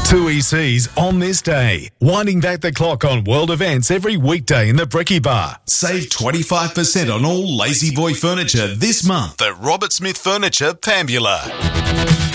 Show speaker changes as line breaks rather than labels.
Two ECs on this day. Winding back the clock on world events every weekday in the Brekkie Bar. Save 25% on all Lazy Boy furniture this month at Robert Smith Furniture, Pambula.